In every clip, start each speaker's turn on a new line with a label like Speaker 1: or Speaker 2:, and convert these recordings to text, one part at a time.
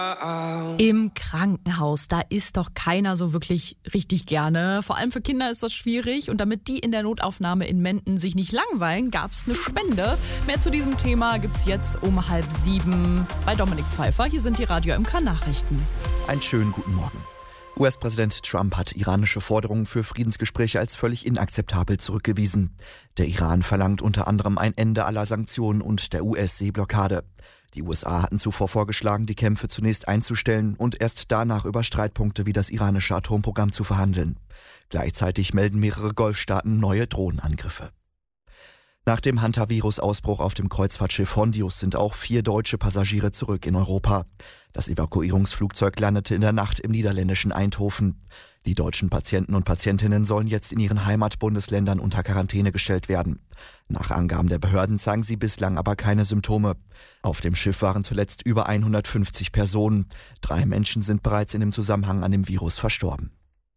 Speaker 1: Im Krankenhaus, da ist doch keiner so wirklich richtig gerne. Vor allem für Kinder ist das schwierig. Und damit die in der Notaufnahme in Menden sich nicht langweilen, gab es eine Spende. Mehr zu diesem Thema gibt's jetzt um 6:30 bei Dominik Pfeiffer. Hier sind die Radio MK Nachrichten.
Speaker 2: Einen schönen guten Morgen. US-Präsident Trump hat iranische Forderungen für Friedensgespräche als völlig inakzeptabel zurückgewiesen. Der Iran verlangt unter anderem ein Ende aller Sanktionen und der US-Seeblockade. Die USA hatten zuvor vorgeschlagen, die Kämpfe zunächst einzustellen und erst danach über Streitpunkte wie das iranische Atomprogramm zu verhandeln. Gleichzeitig melden mehrere Golfstaaten neue Drohnenangriffe. Nach dem Hantavirus-Ausbruch auf dem Kreuzfahrtschiff Hondius sind auch 4 deutsche Passagiere zurück in Europa. Das Evakuierungsflugzeug landete in der Nacht im niederländischen Eindhoven. Die deutschen Patienten und Patientinnen sollen jetzt in ihren Heimatbundesländern unter Quarantäne gestellt werden. Nach Angaben der Behörden zeigen sie bislang aber keine Symptome. Auf dem Schiff waren zuletzt über 150 Personen. 3 Menschen sind bereits in dem Zusammenhang an dem Virus verstorben.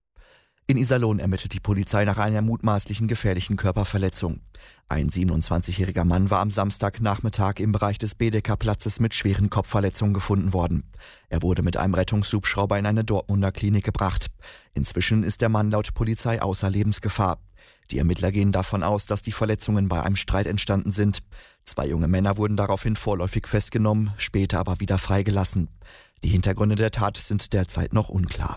Speaker 2: In Iserlohn ermittelt die Polizei nach einer mutmaßlichen gefährlichen Körperverletzung. Ein 27-jähriger Mann war am Samstagnachmittag im Bereich des Bedecker-Platzes mit schweren Kopfverletzungen gefunden worden. Er wurde mit einem Rettungshubschrauber in eine Dortmunder Klinik gebracht. Inzwischen ist der Mann laut Polizei außer Lebensgefahr. Die Ermittler gehen davon aus, dass die Verletzungen bei einem Streit entstanden sind. 2 junge Männer wurden daraufhin vorläufig festgenommen, später aber wieder freigelassen. Die Hintergründe der Tat sind derzeit noch unklar.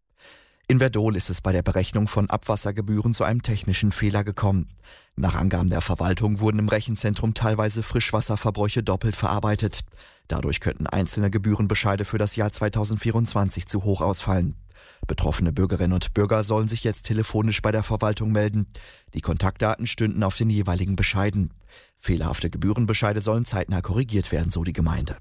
Speaker 2: In Werdohl ist es bei der Berechnung von Abwassergebühren zu einem technischen Fehler gekommen. Nach Angaben der Verwaltung wurden im Rechenzentrum teilweise Frischwasserverbräuche doppelt verarbeitet. Dadurch könnten einzelne Gebührenbescheide für das Jahr 2024 zu hoch ausfallen. Betroffene Bürgerinnen und Bürger sollen sich jetzt telefonisch bei der Verwaltung melden. Die Kontaktdaten stünden auf den jeweiligen Bescheiden. Fehlerhafte Gebührenbescheide sollen zeitnah korrigiert werden, so die Gemeinde.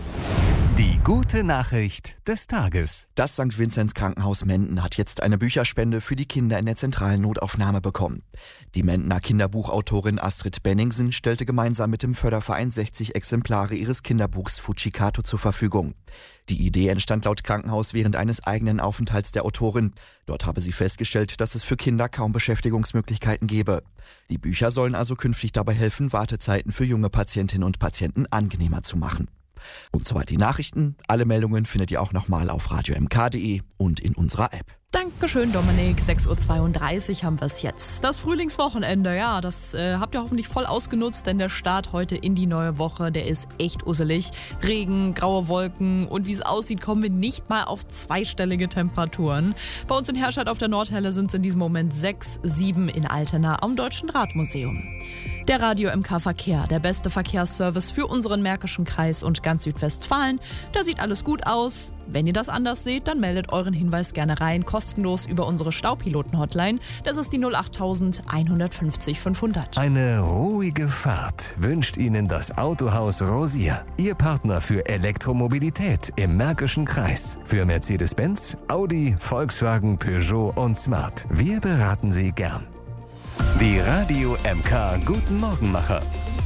Speaker 3: Die gute Nachricht des Tages.
Speaker 2: Das St. Vinzenz Krankenhaus Menden hat jetzt eine Bücherspende für die Kinder in der zentralen Notaufnahme bekommen. Die Mendener Kinderbuchautorin Astrid Benningsen stellte gemeinsam mit dem Förderverein 60 Exemplare ihres Kinderbuchs Fujikato zur Verfügung. Die Idee entstand laut Krankenhaus während eines eigenen Aufenthalts der Autorin. Dort habe sie festgestellt, dass es für Kinder kaum Beschäftigungsmöglichkeiten gebe. Die Bücher sollen also künftig dabei helfen, Wartezeiten für junge Patientinnen und Patienten angenehmer zu machen. Und soweit die Nachrichten. Alle Meldungen findet ihr auch nochmal auf radiomk.de und in unserer App.
Speaker 1: Dankeschön, Dominik. 6:32 haben wir es jetzt. Das Frühlingswochenende, ja, das habt ihr hoffentlich voll ausgenutzt, denn der Start heute in die neue Woche, der ist echt usselig. Regen, graue Wolken und wie es aussieht, kommen wir nicht mal auf zweistellige Temperaturen. Bei uns in Herscheid auf der Nordhelle sind es in diesem Moment 6, 7 in Altena am Deutschen Radmuseum. Der Radio MK Verkehr, der beste Verkehrsservice für unseren Märkischen Kreis und ganz Südwestfalen. Da sieht alles gut aus. Wenn ihr das anders seht, dann meldet euren Hinweis gerne rein, kostenlos über unsere Staupiloten-Hotline. Das ist die 08000 150 500.
Speaker 3: Eine ruhige Fahrt wünscht Ihnen das Autohaus Rosier. Ihr Partner für Elektromobilität im Märkischen Kreis. Für Mercedes-Benz, Audi, Volkswagen, Peugeot und Smart. Wir beraten Sie gern. Die Radio MK Guten Morgenmacher.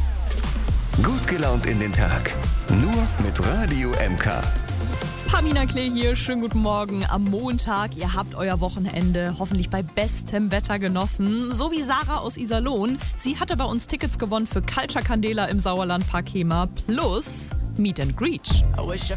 Speaker 3: Gut gelaunt in den Tag. Nur mit Radio MK.
Speaker 1: Pamina Klee hier, schönen guten Morgen am Montag. Ihr habt euer Wochenende hoffentlich bei bestem Wetter genossen. So wie Sarah aus Iserlohn. Sie hatte bei uns Tickets gewonnen für Culture Candela im Sauerlandpark Hema plus Meet and Greet.